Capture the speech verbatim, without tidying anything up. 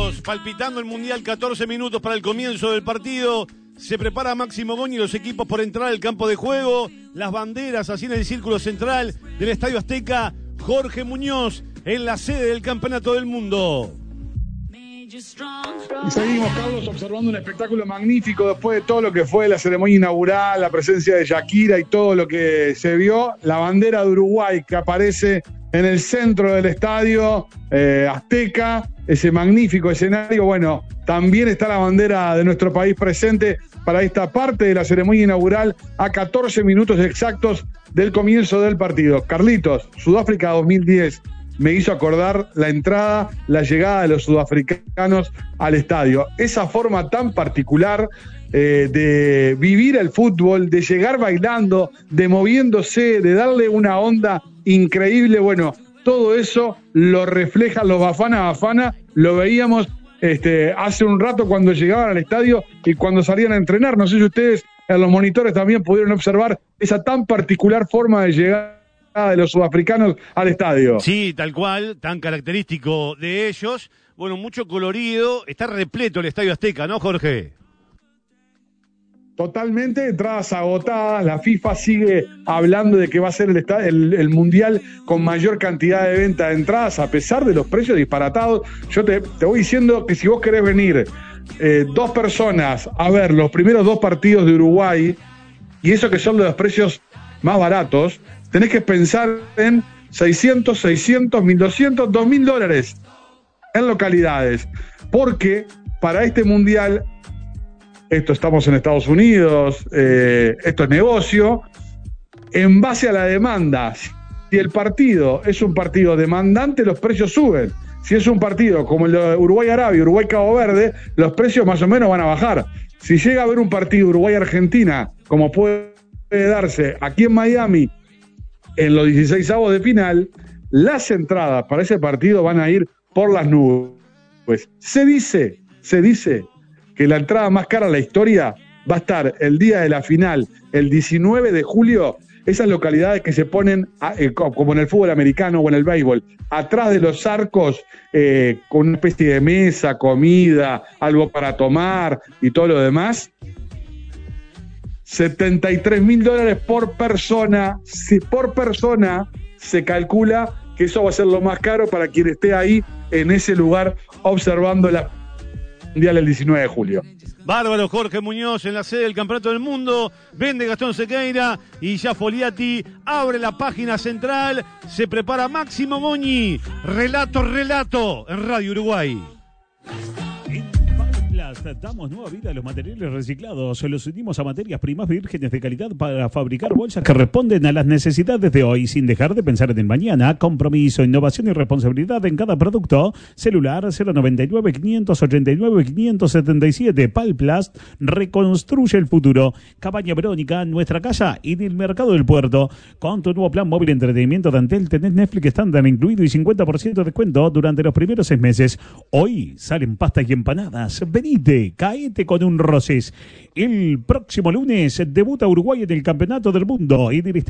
minutos, palpitando el Mundial, catorce minutos para el comienzo del partido. Se prepara Máximo Goñi y los equipos por entrar al campo de juego. Las banderas así en el círculo central del Estadio Azteca. Jorge Muñoz en la sede del Campeonato del Mundo. Y seguimos, Carlos, observando un espectáculo magnífico después de todo lo que fue la ceremonia inaugural, la presencia de Shakira y todo lo que se vio. La bandera de Uruguay que aparece en el centro del estadio eh, Azteca, ese magnífico escenario. Bueno, también está la bandera de nuestro país presente para esta parte de la ceremonia inaugural a catorce minutos exactos del comienzo del partido. Carlitos, Sudáfrica dos mil diez. Me hizo acordar la entrada, la llegada de los sudafricanos al estadio. Esa forma tan particular eh, de vivir el fútbol, de llegar bailando, de moviéndose, de darle una onda increíble. Bueno, todo eso lo reflejan los Bafana Bafana. Lo veíamos este, hace un rato cuando llegaban al estadio y cuando salían a entrenar. No sé si ustedes en los monitores también pudieron observar esa tan particular forma de llegar de los sudafricanos al estadio. Sí, tal cual, tan característico de ellos. Bueno, mucho colorido, está repleto el Estadio Azteca, ¿no, Jorge? Totalmente, entradas agotadas. La FIFA sigue hablando de que va a ser el, estadio, el, el mundial con mayor cantidad de venta de entradas, a pesar de los precios disparatados. Yo te, te voy diciendo que si vos querés venir eh, dos personas a ver los primeros dos partidos de Uruguay, y eso que son de los precios más baratos, tenés que pensar en seiscientos, seiscientos, mil doscientos, dos mil dólares en localidades. Porque para este mundial, esto estamos en Estados Unidos, eh, esto es negocio, en base a la demanda. Si el partido es un partido demandante, los precios suben. Si es un partido como el de Uruguay-Arabia, Uruguay-Cabo Verde, los precios más o menos van a bajar. Si llega a haber un partido Uruguay-Argentina, como puede darse aquí en Miami, en los dieciseisavos de final, las entradas para ese partido van a ir por las nubes. Pues se dice, se dice que la entrada más cara de la historia va a estar el día de la final, el diecinueve de julio, esas localidades que se ponen, a, eh, como en el fútbol americano o en el béisbol, atrás de los arcos, eh, con una especie de mesa, comida, algo para tomar y todo lo demás. setenta y tres mil dólares por persona. Si por persona se calcula que eso va a ser lo más caro para quien esté ahí en ese lugar observando la mundial el diecinueve de julio. Bárbaro, Jorge Muñoz en la sede del Campeonato del Mundo. Vende Gastón Sequeira y ya Foliati abre la página central. Se prepara Máximo Goñi. Relato, relato en Radio Uruguay. Damos nueva vida a los materiales reciclados. Los unimos a materias primas vírgenes de calidad para fabricar bolsas que responden a las necesidades de hoy, sin dejar de pensar en el mañana. Compromiso, innovación y responsabilidad en cada producto. Celular cero noventa y nueve, quinientos ochenta y nueve, quinientos setenta y siete. Palplast reconstruye el futuro. Cabaña Verónica, nuestra casa y en el mercado del puerto. Con tu nuevo plan móvil de entretenimiento de Antel tenés Netflix estándar incluido y cincuenta por ciento de descuento durante los primeros seis meses. Hoy salen pastas y empanadas. Venite, caete con un Rosés. El próximo lunes debuta Uruguay en el Campeonato del Mundo y